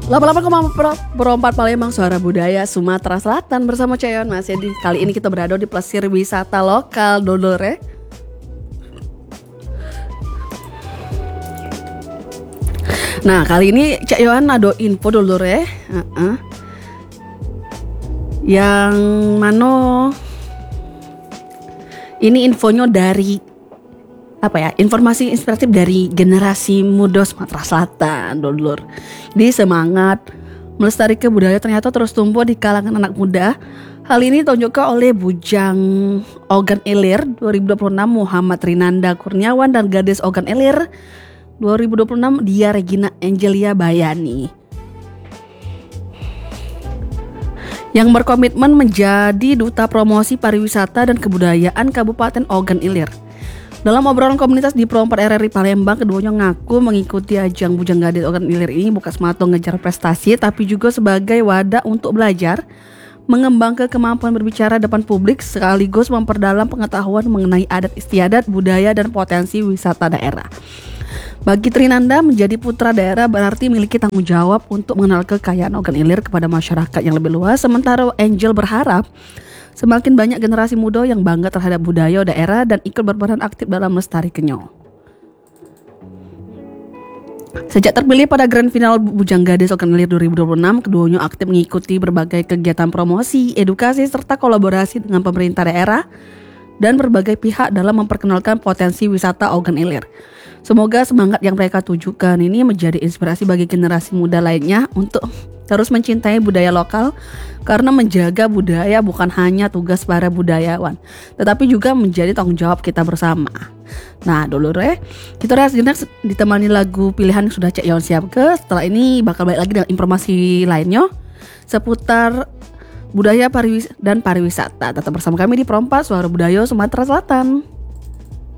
88,4 Palembang, suara budaya Sumatera Selatan bersama Ceyon Mas Yedi. Kali ini kita berada di Plesir wisata lokal Dolore. Nah, kali ini Cak Yohan ada info Dolore. Yang mana ini infonya dari informasi inspiratif dari generasi muda Sumatera Selatan, Dolor. Jadi semangat melestarikan budaya ternyata terus tumbuh di kalangan anak muda. Hal ini ditunjukkan oleh Bujang Ogan Ilir 2026 Muhammad Rinanda Kurniawan dan Gadis Ogan Ilir 2026 Dia Regina Angelia Bayani, yang berkomitmen menjadi duta promosi pariwisata dan kebudayaan Kabupaten Ogan Ilir. Dalam obrolan komunitas di Pro 4 RRI Palembang, keduanya ngaku mengikuti ajang Bujang Gadis Ogan Ilir ini bukan semata ngejar prestasi, tapi juga sebagai wadah untuk belajar, mengembangkan kemampuan berbicara depan publik, sekaligus memperdalam pengetahuan mengenai adat istiadat, budaya, dan potensi wisata daerah. Bagi Trinanda, menjadi putra daerah berarti memiliki tanggung jawab untuk mengenal kekayaan Ogan Ilir kepada masyarakat yang lebih luas. Sementara Angel berharap semakin banyak generasi muda yang bangga terhadap budaya daerah dan ikut berperan aktif dalam melestarikannya. Sejak terpilih pada Grand Final Bujang Gadis Ogan Ilir 2026, keduanya aktif mengikuti berbagai kegiatan promosi, edukasi, serta kolaborasi dengan pemerintah daerah dan berbagai pihak dalam memperkenalkan potensi wisata Ogan Ilir. Semoga semangat yang mereka tunjukkan ini menjadi inspirasi bagi generasi muda lainnya untuk terus mencintai budaya lokal, karena menjaga budaya bukan hanya tugas para budayawan, tetapi juga menjadi tanggung jawab kita bersama. Nah, Dolore, kita rehat sejenak ditemani lagu pilihan yang sudah Cak Yon siapkan. Setelah ini bakal balik lagi dengan informasi lainnya seputar budaya dan pariwisata. Tetap bersama kami di Pro 4 Suara Budaya Sumatera Selatan.